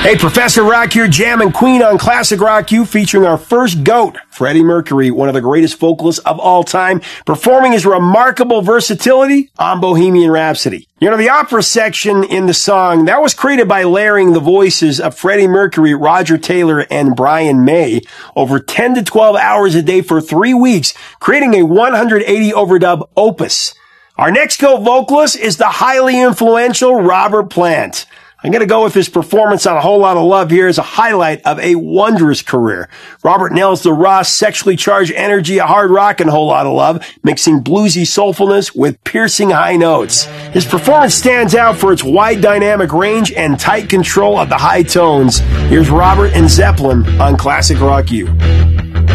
Hey, Professor Rock here, Jam and Queen on Classic Rock U, featuring our first GOAT, Freddie Mercury, one of the greatest vocalists of all time, performing his remarkable versatility on Bohemian Rhapsody. You know, the opera section in the song, that was created by layering the voices of Freddie Mercury, Roger Taylor, and Brian May over 10 to 12 hours a day for 3 weeks, creating a 180 overdub opus. Our next GOAT vocalist is the highly influential Robert Plant. I'm going to go with his performance on A Whole Lot of Love here as a highlight of a wondrous career. Robert nails the raw, sexually charged energy of hard rock and A Whole Lot of Love, mixing bluesy soulfulness with piercing high notes. His performance stands out for its wide dynamic range and tight control of the high tones. Here's Robert and Zeppelin on Classic Rock U.